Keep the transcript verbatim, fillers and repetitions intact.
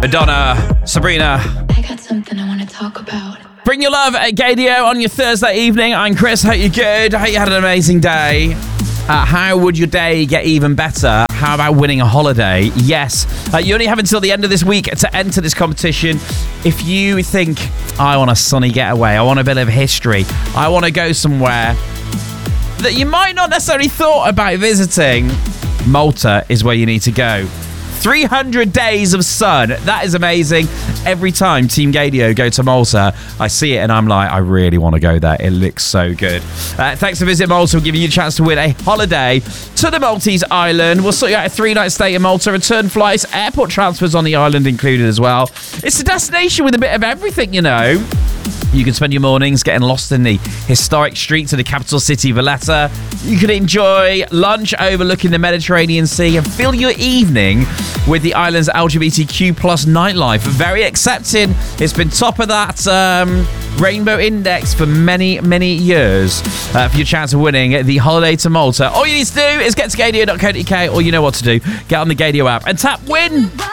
Madonna, Sabrina. I got something I want to talk about. Bring your love at Gadio on your Thursday evening. I'm Chris. Hope you're good. Hope you had an amazing day. Uh, how would your day get even better? How about winning a holiday? Yes. Uh, you only have until the end of this week to enter this competition. If you think, I want a sunny getaway, I want a bit of history, I want to go somewhere that you might not necessarily thought about visiting, Malta is where you need to go. three hundred days of sun. That is amazing. Every time Team Gadio go to Malta, I see it and I'm like, I really want to go there. It looks so good. Uh, thanks for visiting Malta. We're giving you a chance to win a holiday to the Maltese island. We'll sort you out a three-night stay in Malta, return flights, airport transfers on the island included as well. It's a destination with a bit of everything, you know. You can spend your mornings getting lost in the historic streets of the capital city, Valletta. You can enjoy lunch overlooking the Mediterranean Sea and fill your evening with the island's L G B T Q plus nightlife. Very accepting. It's been top of that um, Rainbow Index for many, many years. Uh, for your chance of winning the holiday to Malta, all you need to do is get to gadio dot co dot uk, or you know what to do. Get on the Gadio app and tap win.